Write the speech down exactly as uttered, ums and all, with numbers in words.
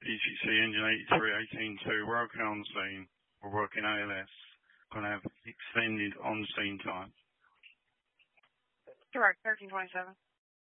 B C C engine eighty-three eighteen two, we're okay on scene. We're working A L S. Going to have extended on-scene time. Correct, thirteen twenty-seven.